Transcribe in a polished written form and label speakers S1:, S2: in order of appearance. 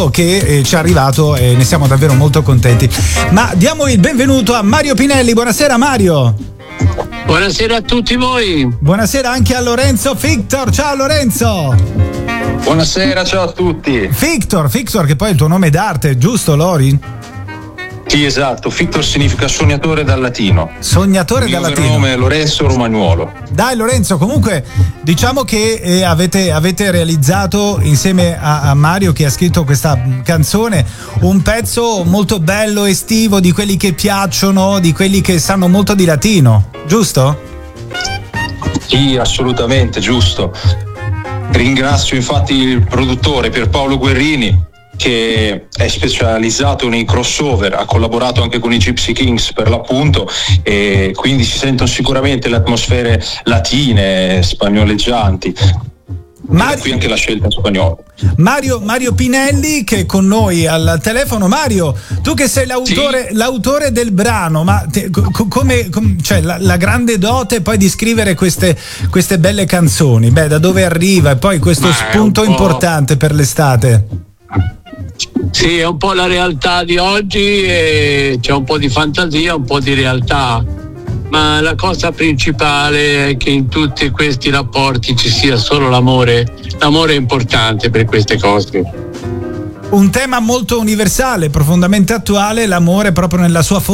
S1: che ci è arrivato e ne siamo davvero molto contenti. Ma diamo il benvenuto a Mario Pinelli. Buonasera Mario.
S2: Buonasera a tutti voi.
S1: Buonasera anche a Lorenzo Victor. Ciao Lorenzo.
S3: Buonasera, ciao a tutti.
S1: Victor, che poi è il tuo nome d'arte, giusto Lori?
S3: Sì, esatto, Victor significa sognatore dal latino.
S1: Sognatore dal latino. Il mio
S3: nome è Lorenzo Romagnuolo.
S1: Dai Lorenzo, comunque diciamo che avete realizzato insieme a Mario, che ha scritto questa canzone, un pezzo molto bello, estivo, di quelli che piacciono, di quelli che sanno molto di latino, giusto?
S3: Sì, assolutamente, giusto. Ringrazio infatti il produttore Pierpaolo Guerrini, che è specializzato nei crossover, ha collaborato anche con i Gypsy Kings per l'appunto, e quindi si sentono sicuramente le atmosfere latine, spagnoleggianti. Qui anche la scelta spagnola.
S1: Mario Pinelli, che è con noi al telefono. Mario, tu che sei l'autore del brano, ma come cioè la grande dote poi di scrivere queste belle canzoni, da dove arriva? E poi questo spunto importante per l'estate.
S2: Sì, è un po' la realtà di oggi, e c'è un po' di fantasia, un po' di realtà, ma la cosa principale è che in tutti questi rapporti ci sia solo l'amore. L'amore è importante per queste cose.
S1: Un tema molto universale, profondamente attuale, l'amore proprio nella sua